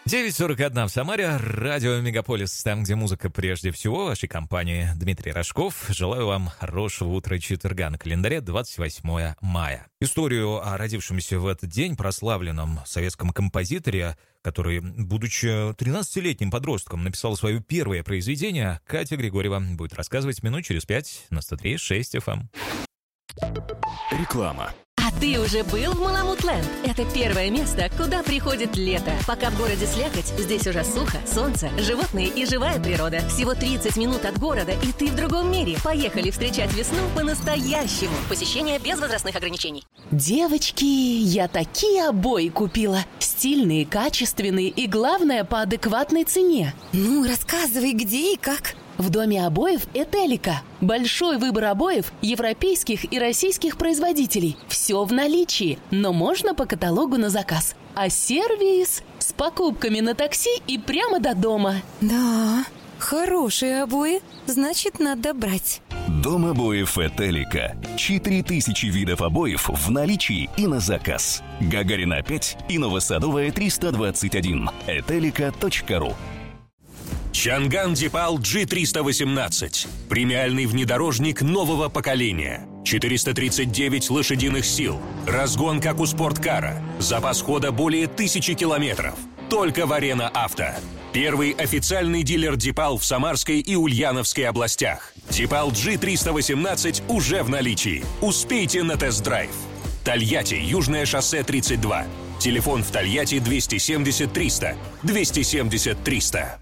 9:41 в Самаре, радио Мегаполис, там, где музыка прежде всего. В вашей компании Дмитрий Рожков. Желаю вам хорошего утра четверга. На календаре 28 мая. Историю о родившемся в этот день прославленном советском композиторе, который, будучи 13-летним подростком, написал свое первое произведение, Катя Григорьева будет рассказывать минут через 5 на 103.6 FM. Реклама. А ты уже был в Маламут-ленд? Это первое место, куда приходит лето. Пока в городе слякоть, здесь уже сухо, солнце, животные и живая природа. Всего 30 минут от города, и ты в другом мире. Поехали встречать весну по-настоящему. Посещение без возрастных ограничений. Девочки, я такие обои купила. Стильные, качественные и, главное, по адекватной цене. Ну, рассказывай, где и как. В доме обоев «Этелика». Большой выбор обоев европейских и российских производителей. Все в наличии, но можно по каталогу на заказ. А сервис с покупками на такси и прямо до дома. Да, хорошие обои, значит, надо брать. Дом обоев «Этелика». 4000 видов обоев в наличии и на заказ. Гагарина 5 и Новосадовая 321. Этелика.ру. Чанган Дипал G318. Премиальный внедорожник нового поколения. 439 лошадиных сил. Разгон, как у спорткара. Запас хода более 1000 километров. Только в Арена Авто. Первый официальный дилер Дипал в Самарской и Ульяновской областях. Дипал G318 уже в наличии. Успейте на тест-драйв. Тольятти, Южное шоссе 32. Телефон в Тольятти 270 300. 270 300.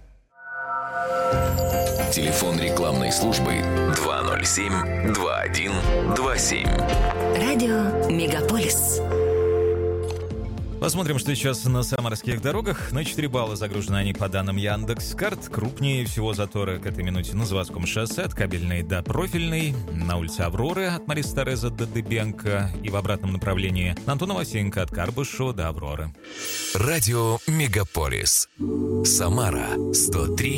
Телефон рекламной службы 207-2127. Радио Мегаполис. Посмотрим, что сейчас на самарских дорогах. На 4 балла загружены они по данным Яндекс.Карт. Крупнее всего заторы к этой минуте на Заводском шоссе от Кабельной до Профильной, на улице Авроры от Мариса Тореза до Дыбенко и в обратном направлении на Антона Васенко от Карбышева до Авроры. Радио Мегаполис. Самара 103.